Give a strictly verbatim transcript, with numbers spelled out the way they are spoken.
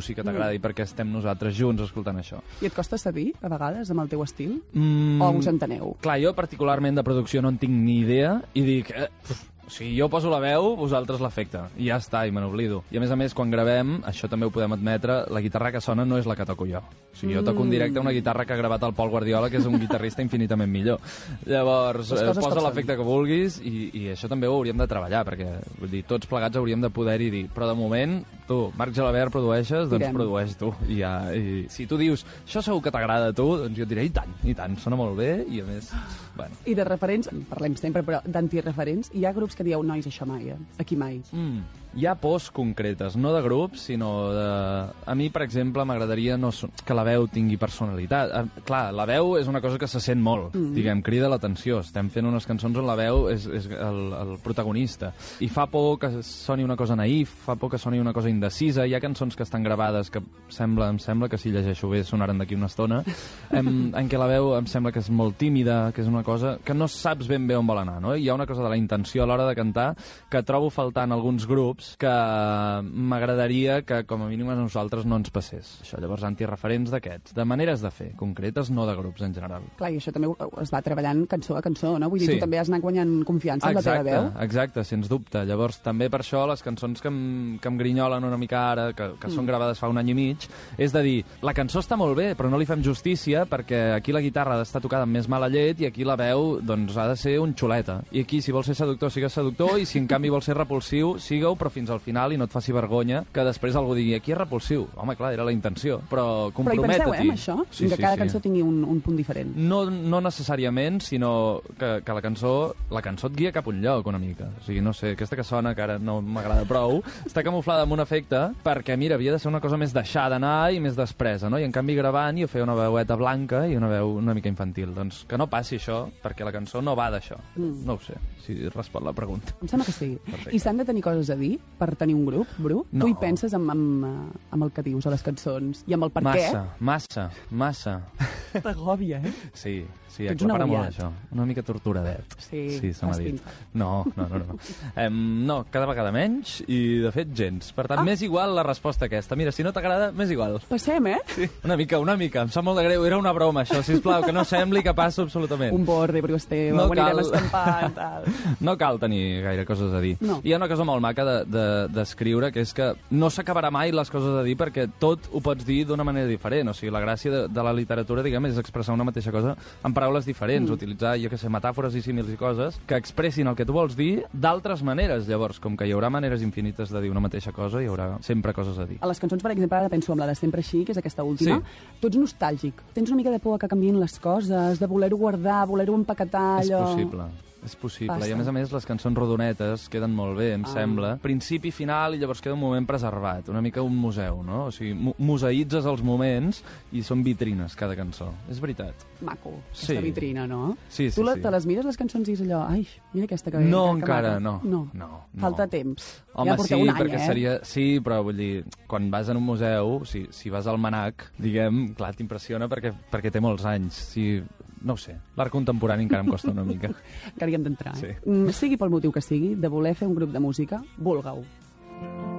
sí que t'agradi, mm. perquè estem nosaltres junts escoltant això. I et costa cedir, a vegades, amb el teu estil? Mm, o us enteneu? Clar, jo particularment de producció no en tinc ni idea i dic... Eh, si jo poso la veu, vosaltres l'efecte. I ja està, i me n'oblido. I a més a més, quan gravem, això també ho podem admetre, la guitarra que sona no és la que toco jo. O sigui, jo toco en directe una guitarra que ha gravat el Pol Guardiola, que és un guitarrista infinitament millor. Llavors, eh, posa l'efecte que vulguis i, i això també ho hauríem de treballar, perquè vull dir, tots plegats hauríem de poder-hi dir, però de moment, tu, Marc Gelabert, produeixes, doncs Direm. produeix tu. I, ja, I si tu dius, això segur que t'agrada a tu, doncs jo et diré, i tant, i tant, sona molt bé, i a més... Bueno. I de referents, parlem sempre, però d'antireferents, hi ha grups que dieu, nois, això mai, eh? Aquí mai. Mm. Hi ha pors concretes, no de grups, sinó de... A mi, per exemple, m'agradaria no... que la veu tingui personalitat. Eh, clar, la veu és una cosa que se sent molt, mm. diguem, crida l'atenció. Estem fent unes cançons on la veu és, és el, el protagonista. I fa por que soni una cosa naïf, fa por que soni una cosa indecisa. Hi ha cançons que estan gravades que sembla, em sembla que si llegeixo bé sonaran d'aquí una estona, en, en què la veu em sembla que és molt tímida, que és una cosa que no saps ben bé on vol anar, no? Hi ha una cosa de la intenció a l'hora de cantar que trobo faltant alguns grups que m'agradaria que, com a mínim, a nosaltres no ens passés. Això, llavors, antireferents d'aquests, de maneres de fer, concretes, no de grups en general. Clar, i això també es va treballant cançó a cançó, no? Vull dir, sí. tu també has anat guanyant confiança exacte, en la teva veu. Exacte, sens dubte. Llavors, també per això, les cançons que em, que em grinyolen una mica ara, que, que mm. són gravades fa un any i mig, és de dir, la cançó està molt bé, però no li fem justícia perquè aquí la guitarra ha d'estar tocada amb més mala llet i aquí la veu, doncs, ha de ser un xuleta. I aquí, si vol ser seductor, sigues seductor, i si en canvi vol ser repulsiu, siga-ho, però fins al final, i no et faci vergonya, que després algú digui, aquí és repulsiu. Home, clar, era la intenció, però compromet-t'hi. Però hi penseu, eh, amb això? Sí, que sí, cada sí. cançó tingui un, un punt diferent. No, no necessàriament, sinó que, que la cançó la cançó et guia cap a un lloc, una mica. O sigui, no sé, aquesta que sona, que ara no m'agrada prou, està camuflada amb un efecte perquè, mira, havia de ser una cosa més deixada anar i més despresa, no? I en canvi gravant jo feia una veueta blanca i una veu una mica infantil. Doncs que no passi això, perquè la cançó no va d'això. Mm. No ho sé, si respon la pregunta. Em sembla que sí. Perfecte. I s'han de tenir coses a dir per tenir un grup, Bru? No. Tu hi penses amb, amb, amb el que dius a les cançons i amb el per massa, què? Massa, massa, massa. T'agòbia, eh? Sí, sí, tu ets un aclapara molt agobiat. això. Una mica torturadet. Sí, sí se m'ha dit. pinta. No, no, no. No. Um, no, cada vegada menys i, de fet, gens. Per tant, Ah. m'és igual la resposta aquesta. Mira, si no t'agrada, m'és igual. Passem, eh? Sí. Una mica, una mica. Em sap molt de greu. Era una broma, això. Sisplau, que no sembli que passo absolutament. Un borde, Bru Esteve, No ho anirem cal. escampant, tal. No cal tenir gaire coses a dir. No. Hi ha una cosa molt maca d'escriure, de, de, que és que no s'acabarà mai les coses a dir perquè tot ho pots dir d'una manera diferent. O sigui, la gràcia de, de la literatura, diguem, és expressar una mateixa cosa en paraules diferents, mm. utilitzar, jo què sé, metàfores i símils i coses que expressin el que tu vols dir d'altres maneres. Llavors, com que hi haurà maneres infinites de dir una mateixa cosa, hi haurà sempre coses a dir. A les cançons, per exemple, ara penso amb la de Sempre Així, que és aquesta última, Sí. tu ets nostàlgic. Tens una mica de por que canvien les coses, de voler-ho guardar, voler-ho empaquetar, És allò... possible. És possible. Passa. I a més a més les cançons rodonetes queden molt bé, em Ah. sembla. Principi, final, i llavors queda un moment preservat. Una mica un museu, no? O sigui, mu museïtzes els moments i són vitrines, cada cançó. És veritat. Maco, aquesta Sí. vitrina, no? Sí, sí, tu la, sí. te les mires, les cançons, i és allò... Ai, mira aquesta que... No, que encara, maca. no. No. No, no. Falta temps. Home, ja porteu sí, un any, perquè eh? seria... Sí, però vull dir, quan vas en un museu, si, si vas al Manac, diguem, clar, t'impressiona perquè, perquè té molts anys. Si, no ho sé, l'art contemporani encara em costa una mica. Que hi hem d'entrar, Sí. eh? Mm, sigui pel motiu que sigui, de voler fer un grup de música, vulgueu.